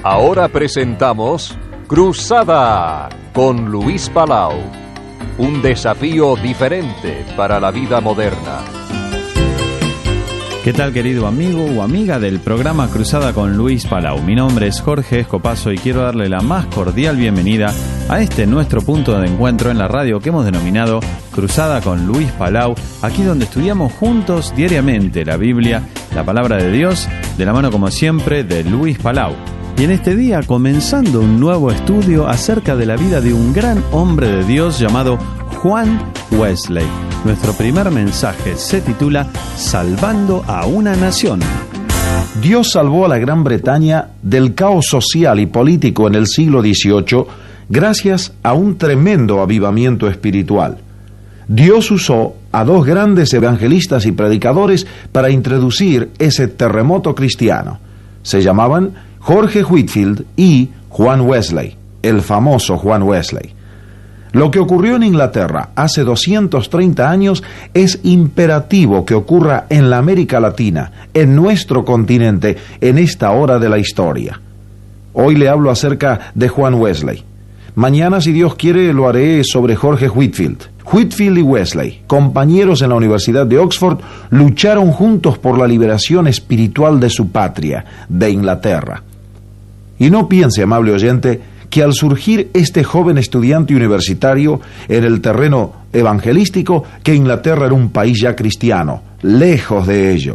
Ahora presentamos Cruzada con Luis Palau. Un desafío diferente para la vida moderna. ¿Qué tal, querido amigo o amiga del programa Cruzada con Luis Palau? Mi nombre es Jorge Escopazo y quiero darle la más cordial bienvenida a este nuestro punto de encuentro en la radio que hemos denominado Cruzada con Luis Palau, aquí donde estudiamos juntos diariamente la Biblia, la palabra de Dios, de la mano como siempre de Luis Palau. Y en este día comenzando un nuevo estudio acerca de la vida de un gran hombre de Dios llamado Juan Wesley. Nuestro primer mensaje se titula Salvando a una nación. Dios salvó a la Gran Bretaña del caos social y político en el siglo XVIII gracias a un tremendo avivamiento espiritual. Dios usó a dos grandes evangelistas y predicadores para introducir ese terremoto cristiano. Se llamaban Jorge Whitefield y Juan Wesley, el famoso Juan Wesley. Lo que ocurrió en Inglaterra hace 230 años es imperativo que ocurra en la América Latina, en nuestro continente, en esta hora de la historia. Hoy le hablo acerca de Juan Wesley. Mañana, si Dios quiere, lo haré sobre Jorge Whitefield. Whitefield y Wesley, compañeros en la Universidad de Oxford, lucharon juntos por la liberación espiritual de su patria, de Inglaterra. Y no piense, amable oyente, que al surgir este joven estudiante universitario en el terreno evangelístico, que Inglaterra era un país ya cristiano, lejos de ello.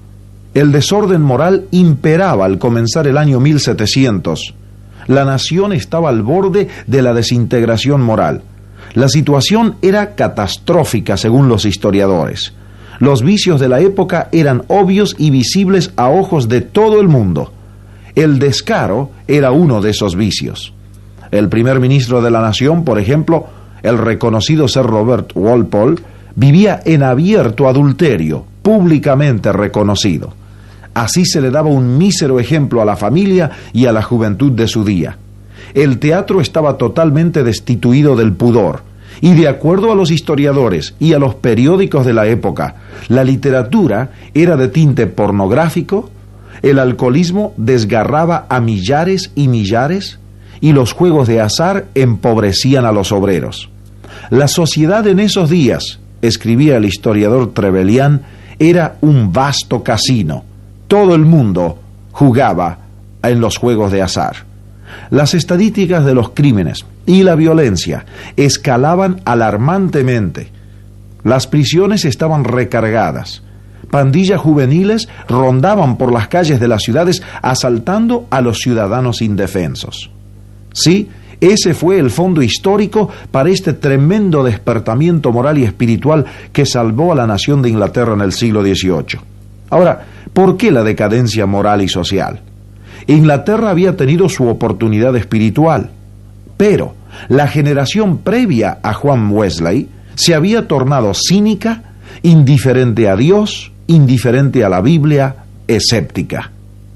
El desorden moral imperaba al comenzar el año 1700. La nación estaba al borde de la desintegración moral. La situación era catastrófica según los historiadores. Los vicios de la época eran obvios y visibles a ojos de todo el mundo. El descaro era uno de esos vicios. El primer ministro de la nación, por ejemplo, el reconocido Sir Robert Walpole, vivía en abierto adulterio, públicamente reconocido. Así se le daba un mísero ejemplo a la familia y a la juventud de su día. El teatro estaba totalmente destituido del pudor, y de acuerdo a los historiadores y a los periódicos de la época, la literatura era de tinte pornográfico, el alcoholismo desgarraba a millares y millares, y los juegos de azar empobrecían a los obreros. La sociedad en esos días, escribía el historiador Trevelyan, era un vasto casino. Todo el mundo jugaba en los juegos de azar. Las estadísticas de los crímenes y la violencia escalaban alarmantemente. Las prisiones estaban recargadas. Pandillas juveniles rondaban por las calles de las ciudades asaltando a los ciudadanos indefensos. Sí, ese fue el fondo histórico para este tremendo despertamiento moral y espiritual que salvó a la nación de Inglaterra en el siglo XVIII. Ahora, ¿por qué la decadencia moral y social? Inglaterra había tenido su oportunidad espiritual, pero la generación previa a Juan Wesley se había tornado cínica, indiferente a Dios, indiferente a la Biblia, escéptica.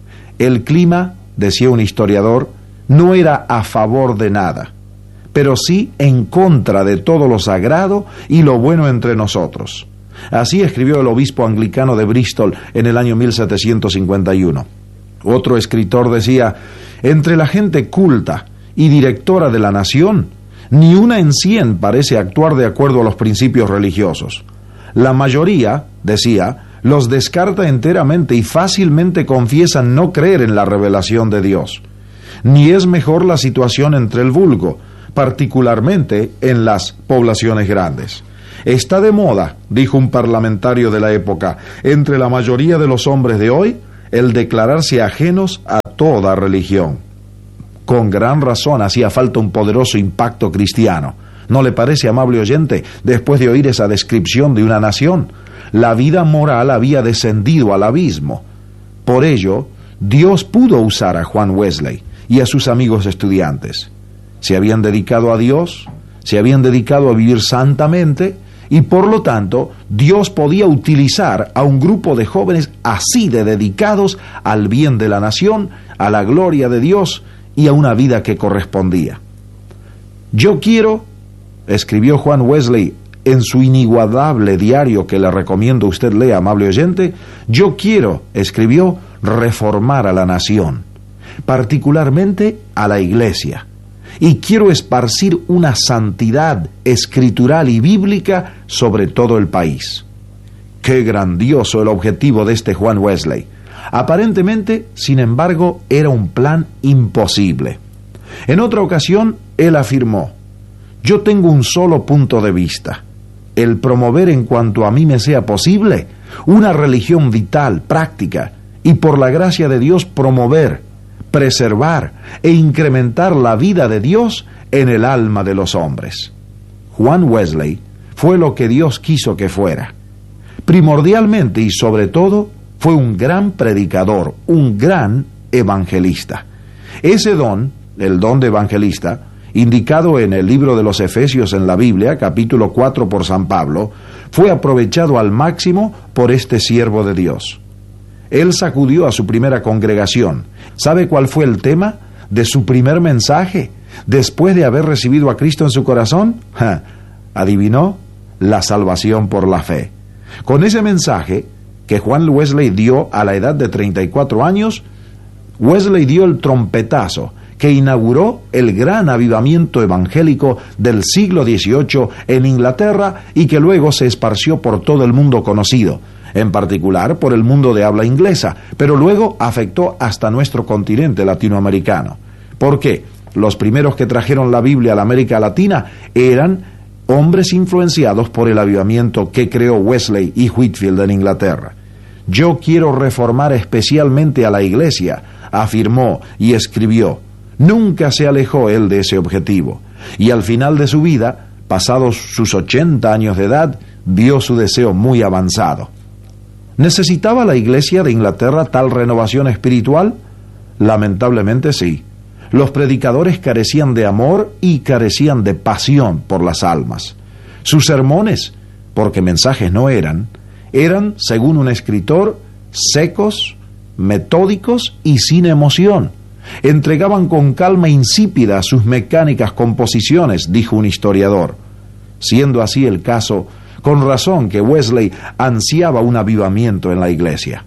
El clima, decía un historiador, no era a favor de nada, pero sí en contra de todo lo sagrado y lo bueno entre nosotros. Así escribió el obispo anglicano de Bristol en el año 1751. Otro escritor decía, entre la gente culta y directora de la nación, ni una en 100 parece actuar de acuerdo a los principios religiosos. La mayoría, decía, los descarta enteramente y fácilmente confiesan no creer en la revelación de Dios. Ni es mejor la situación entre el vulgo, particularmente en las poblaciones grandes. Está de moda, dijo un parlamentario de la época, entre la mayoría de los hombres de hoy, el declararse ajenos a toda religión. Con gran razón hacía falta un poderoso impacto cristiano. ¿No le parece, amable oyente, después de oír esa descripción de una nación? La vida moral había descendido al abismo. Por ello, Dios pudo usar a Juan Wesley y a sus amigos estudiantes. Se habían dedicado a Dios, se habían dedicado a vivir santamente, y por lo tanto, Dios podía utilizar a un grupo de jóvenes así de dedicados al bien de la nación, a la gloria de Dios y a una vida que correspondía. Yo quiero, escribió Juan Wesley en su inigualable diario que le recomiendo usted lea, amable oyente, yo quiero, escribió, reformar a la nación. particularmente a la iglesia. Y quiero esparcir una santidad escritural y bíblica sobre todo el país. Qué grandioso el objetivo de este Juan Wesley. Aparentemente, sin embargo, era un plan imposible. En otra ocasión, él afirmó: yo tengo un solo punto de vista, el promover en cuanto a mí me sea posible una religión vital, práctica, y por la gracia de Dios promover, preservar e incrementar la vida de Dios en el alma de los hombres. Juan Wesley fue lo que Dios quiso que fuera. Primordialmente y sobre todo, fue un gran predicador, un gran evangelista. Ese don, el don de evangelista, indicado en el libro de los Efesios en la Biblia, capítulo 4 por San Pablo, fue aprovechado al máximo por este siervo de Dios. Él sacudió a su primera congregación. ¿Sabe cuál fue el tema de su primer mensaje después de haber recibido a Cristo en su corazón? ¿Adivinó? La salvación por la fe. Con ese mensaje que Juan Wesley dio a la edad de 34 años, Wesley dio el trompetazo que inauguró el gran avivamiento evangélico del siglo XVIII en Inglaterra y que luego se esparció por todo el mundo conocido, en particular por el mundo de habla inglesa, pero luego afectó hasta nuestro continente latinoamericano. ¿Por qué? Los primeros que trajeron la Biblia a la América Latina eran hombres influenciados por el avivamiento que creó Wesley y Whitefield en Inglaterra. Yo quiero reformar especialmente a la iglesia, afirmó y escribió. Nunca se alejó él de ese objetivo, y al final de su vida, pasados sus 80 años de edad, vio su deseo muy avanzado. ¿Necesitaba la iglesia de Inglaterra tal renovación espiritual? Lamentablemente sí. Los predicadores carecían de amor y carecían de pasión por las almas. Sus sermones, porque mensajes no eran, según un escritor, secos, metódicos y sin emoción. Entregaban con calma insípida sus mecánicas composiciones, dijo un historiador. Siendo así el caso, con razón que Wesley ansiaba un avivamiento en la iglesia.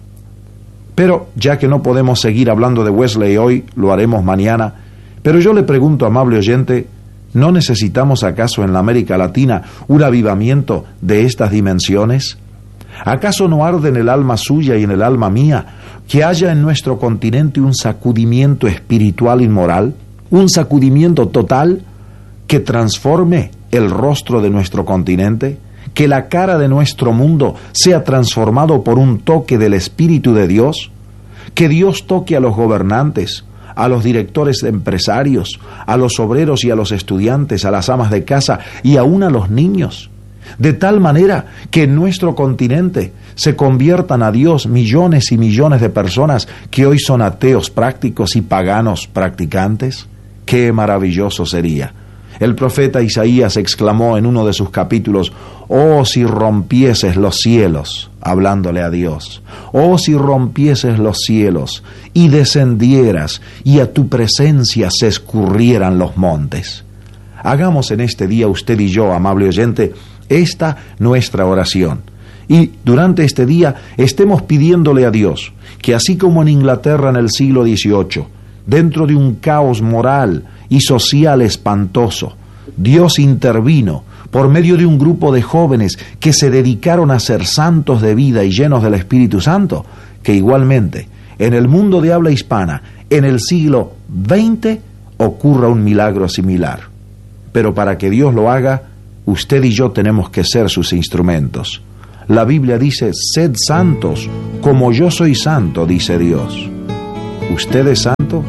Pero, ya que no podemos seguir hablando de Wesley hoy, lo haremos mañana, pero yo le pregunto, amable oyente, ¿no necesitamos acaso en la América Latina un avivamiento de estas dimensiones? ¿Acaso no arde en el alma suya y en el alma mía que haya en nuestro continente un sacudimiento espiritual y moral, un sacudimiento total que transforme el rostro de nuestro continente, que la cara de nuestro mundo sea transformado por un toque del Espíritu de Dios, que Dios toque a los gobernantes, a los directores empresarios, a los obreros y a los estudiantes, a las amas de casa y aún a los niños, de tal manera que en nuestro continente se conviertan a Dios millones y millones de personas que hoy son ateos prácticos y paganos practicantes. ¡Qué maravilloso sería! El profeta Isaías exclamó en uno de sus capítulos: «Oh, si rompieses los cielos», hablándole a Dios, «oh, si rompieses los cielos y descendieras y a tu presencia se escurrieran los montes». Hagamos en este día usted y yo, amable oyente, esta nuestra oración. Y durante este día estemos pidiéndole a Dios que, así como en Inglaterra en el siglo XVIII, dentro de un caos moral y social espantoso, Dios intervino por medio de un grupo de jóvenes que se dedicaron a ser santos de vida y llenos del Espíritu Santo, que igualmente en el mundo de habla hispana, en el siglo XX, ocurra un milagro similar. Pero para que Dios lo haga, usted y yo tenemos que ser sus instrumentos. La Biblia dice: «Sed santos, como yo soy santo», dice Dios. ¿Usted es santo?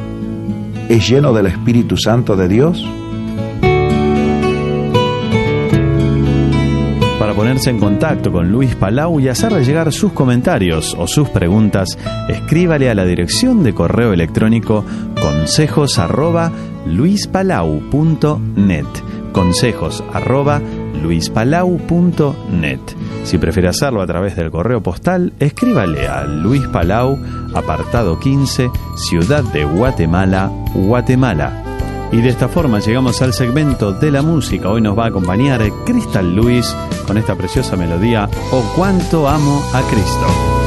¿Es lleno del Espíritu Santo de Dios? Para ponerse en contacto con Luis Palau y hacerle llegar sus comentarios o sus preguntas, escríbale a la dirección de correo electrónico consejos@luispalau.net, consejos@luispalau.net. Si prefiere hacerlo a través del correo postal, escríbale a Luis Palau, apartado 15, Ciudad de Guatemala, Guatemala. Y de esta forma llegamos al segmento de la música. Hoy nos va a acompañar Crystal Lewis con esta preciosa melodía, «Oh, cuánto amo a Cristo».